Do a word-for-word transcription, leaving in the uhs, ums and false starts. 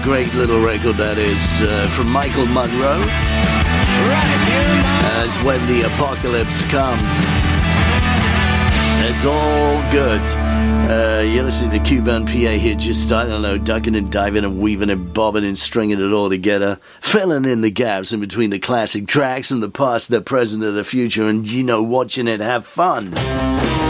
great little record that is uh, from Michael Monroe. That's When the Apocalypse Comes. It's all good. Uh, you're listening to Cuban P A here, just, I don't know, ducking and diving and weaving and bobbing and stringing it all together, filling in the gaps in between the classic tracks from the past, the present, and the future, and, you know, watching it have fun.